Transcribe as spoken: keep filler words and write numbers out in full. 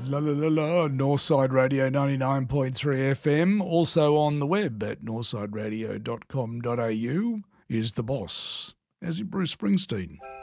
La la la la. Northside Radio ninety-nine point three F M. Also on the web at northside radio dot com dot a u is the boss, as in Bruce Springsteen.